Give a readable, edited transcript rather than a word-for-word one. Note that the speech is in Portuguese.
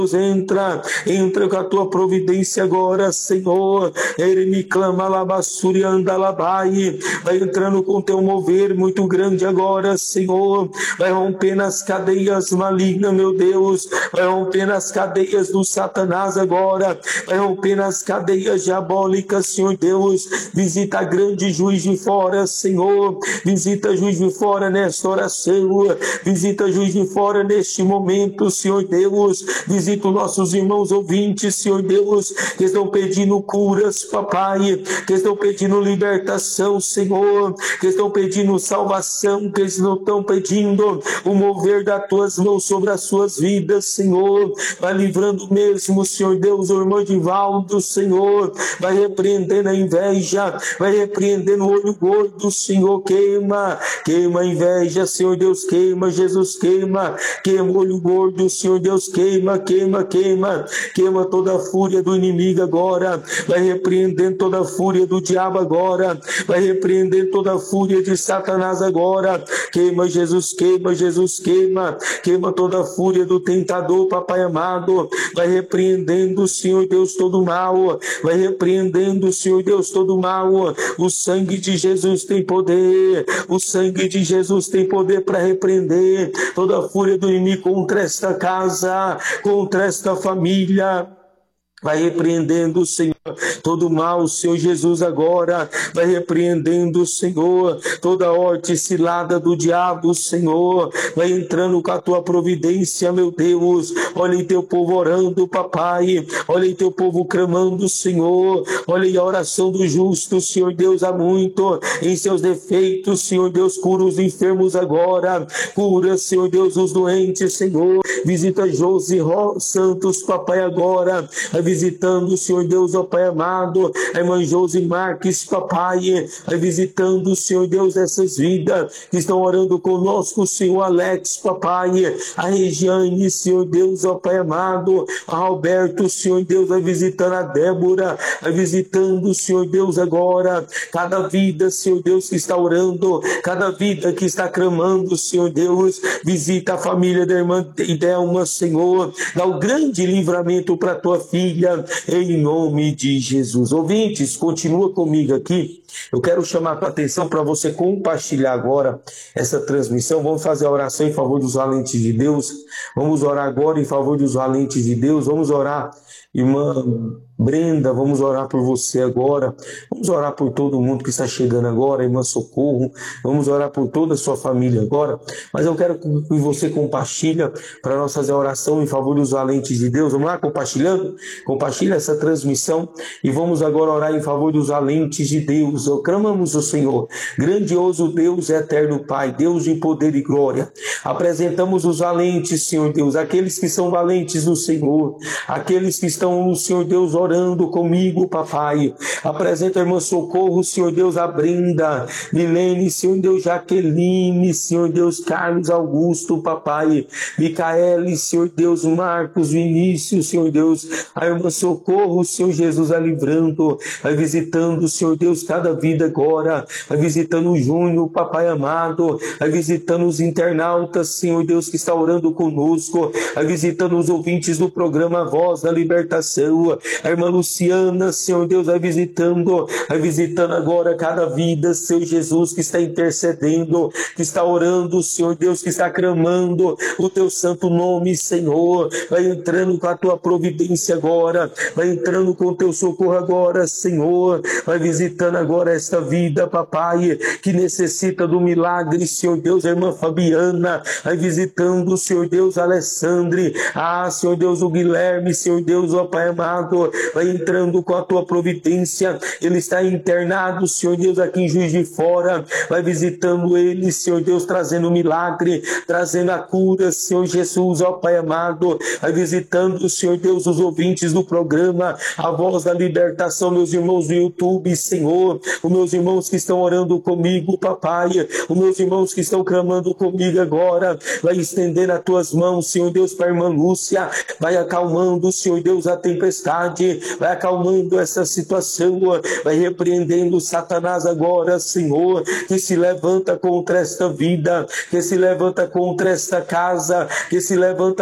entra com a tua providência agora, Senhor. Ele me clama, labassuri, anda, labai. Vai entrando com teu mover muito grande agora, Senhor. Vai romper nas cadeias malignas, meu Deus. Vai romper nas cadeias do Satanás agora. Vai romper nas cadeias diabólicas, Senhor Deus. Visita grande juiz de fora, Senhor. Visita juiz de fora nesta oração. Visita juiz de fora neste momento, Senhor Deus. Visita os nossos irmãos ouvintes, Senhor Deus, que estão pedindo curas, papai, que estão pedindo libertação, Senhor, que estão pedindo salvação, que estão pedindo o mover das tuas mãos sobre as suas vidas, Senhor. Vai livrando mesmo, Senhor Deus, o irmão Divaldo, Senhor. Vai repreendendo a inveja, vai repreendendo o olho gordo, Senhor. Queima a inveja, Senhor Deus, queima, Jesus, queima o olho gordo, Senhor Deus, queima toda a fúria do inimigo agora. Vai repreendendo toda a fúria do diabo agora. Vai repreendendo toda a fúria de Satanás agora. Queima Jesus, queima toda a fúria do tentador, papai amado. Vai repreendendo, Senhor Deus, todo o mal. Vai repreendendo, Senhor Deus, todo o mal. O sangue de Jesus tem poder. O sangue de Jesus tem poder para repreender toda a fúria do inimigo contra esta casa, contra esta família. Vai repreendendo, Senhor, todo mal, Senhor Jesus, agora. Vai repreendendo, Senhor, toda horte cilada do diabo, Senhor. Vai entrando com a tua providência, meu Deus. Olha aí teu povo orando, papai. Olha aí teu povo clamando, Senhor. Olha aí a oração do justo, Senhor Deus, há muito em seus defeitos, Senhor Deus. Cura os enfermos agora. Cura, Senhor Deus, os doentes, Senhor. Visita Josi Santos, papai, agora. Vai visitando, Senhor Deus, ó Pai amado, a irmã Josi Marques, papai, vai visitando, Senhor Deus, essas vidas que estão orando conosco, Senhor Alex, papai, a Regiane, Senhor Deus, ó Pai amado, a Alberto, Senhor Deus, vai visitando a Débora, vai visitando, Senhor Deus, agora, cada vida, Senhor Deus, que está orando, cada vida que está clamando, Senhor Deus, visita a família da irmã Idelma, Senhor, dá o grande livramento para a tua filha, em nome de Jesus. Ouvintes, continua comigo aqui. Eu quero chamar a tua atenção para você compartilhar agora essa transmissão. Vamos fazer a oração em favor dos valentes de Deus. Vamos orar agora em favor dos valentes de Deus. Vamos orar, irmã Brenda, vamos orar por você agora. Vamos orar por todo mundo que está chegando agora, irmã Socorro. Vamos orar por toda a sua família agora. Mas eu quero que você compartilhe para nós fazer a oração em favor dos valentes de Deus. Vamos lá, compartilhando? Compartilha essa transmissão e vamos agora orar em favor dos valentes de Deus. Clamamos o Senhor, grandioso Deus, eterno Pai, Deus de poder e glória. Apresentamos os valentes, Senhor Deus, aqueles que são valentes no Senhor, aqueles que estão no Senhor Deus orando comigo, papai. Apresenta a irmã Socorro, Senhor Deus, a Brenda, Milene, Senhor Deus, Jaqueline, Senhor Deus, Carlos Augusto, papai, Micaele, Senhor Deus, Marcos, Vinícius, Senhor Deus, a irmã Socorro, Senhor Jesus, vai livrando, vai visitando, Senhor Deus, cada vida agora, vai visitando o Júnior, papai amado, vai visitando os internautas, Senhor Deus, que está orando conosco, vai visitando os ouvintes do programa Voz da Libertação, a irmã Luciana, Senhor Deus, vai visitando agora cada vida, Senhor Jesus, que está intercedendo, que está orando, Senhor Deus, que está clamando o teu santo nome, Senhor, vai entrando com a tua providência agora, vai entrando com o teu socorro agora, Senhor, vai visitando agora esta vida, papai, que necessita do milagre, Senhor Deus, a irmã Fabiana, vai visitando, Senhor Deus, Alessandre, Senhor Deus, o Guilherme, Senhor Deus, ó Pai amado, vai entrando com a tua providência, ele está internado, Senhor Deus, aqui em Juiz de Fora, vai visitando ele, Senhor Deus, trazendo milagre, trazendo a cura, Senhor Jesus, ó Pai amado, vai visitando, Senhor Deus, os ouvintes do programa A Voz da Libertação, meus irmãos do YouTube, Senhor, os meus irmãos que estão orando comigo, papai, os meus irmãos que estão clamando comigo agora, vai estendendo as tuas mãos, Senhor Deus, para a irmã Lúcia, vai acalmando, Senhor Deus, a tempestade, vai acalmando essa situação, vai repreendendo Satanás agora, Senhor, que se levanta contra esta vida, que se levanta contra esta casa, que se levanta